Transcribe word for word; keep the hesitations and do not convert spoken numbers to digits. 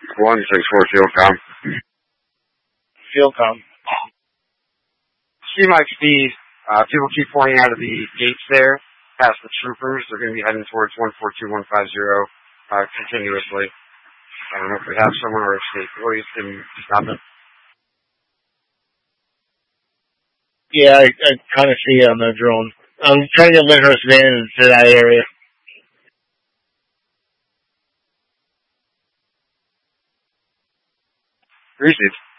one six four field com. Field com. See my speed. Uh, people keep pouring out of the gates there, past the troopers. They're going to be heading towards one four two one five zero uh, continuously. I don't know if we have someone or if state police can stop it. Yeah, I, I kind of see it on the drone. I'm trying to get Lyndhurst Van into that area. Received.